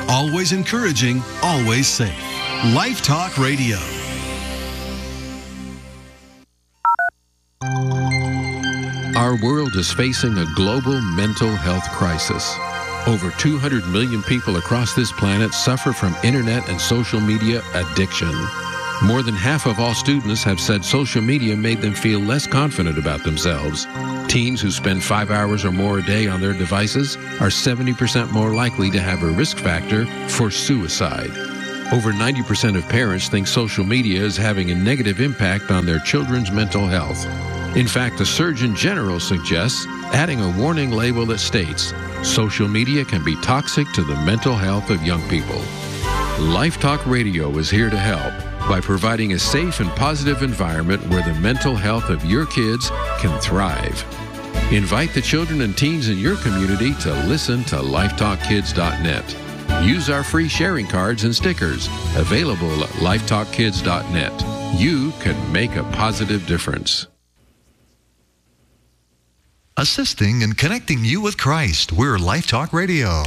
Always encouraging, always safe. Life Talk Radio. Our world is facing a global mental health crisis. Over 200 million people across this planet suffer from internet and social media addiction. More than half of all students have said social media made them feel less confident about themselves. Teens who spend 5 hours or more a day on their devices are 70% more likely to have a risk factor for suicide. Over 90% of parents think social media is having a negative impact on their children's mental health. In fact, the Surgeon General suggests adding a warning label that states, social media can be toxic to the mental health of young people. Life Talk Radio is here to help by providing a safe and positive environment where the mental health of your kids can thrive. Invite the children and teens in your community to listen to lifetalkkids.net. Use our free sharing cards and stickers available at lifetalkkids.net. You can make a positive difference. Assisting and connecting you with Christ. We're Life Talk Radio.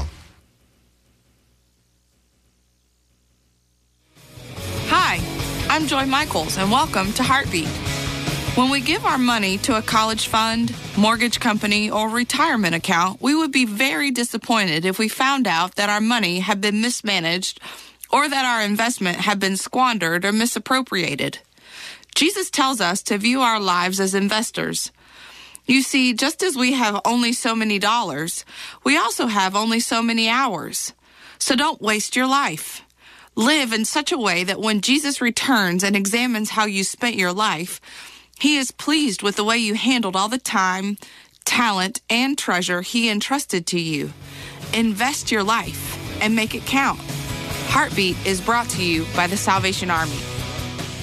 Hi, I'm Joy Michaels, and welcome to Heartbeat. When we give our money to a college fund, mortgage company, or retirement account, we would be very disappointed if we found out that our money had been mismanaged or that our investment had been squandered or misappropriated. Jesus tells us to view our lives as investors. You see, just as we have only so many dollars, we also have only so many hours. So don't waste your life. Live in such a way that when Jesus returns and examines how you spent your life, he is pleased with the way you handled all the time, talent, and treasure he entrusted to you. Invest your life and make it count. Heartbeat is brought to you by the Salvation Army.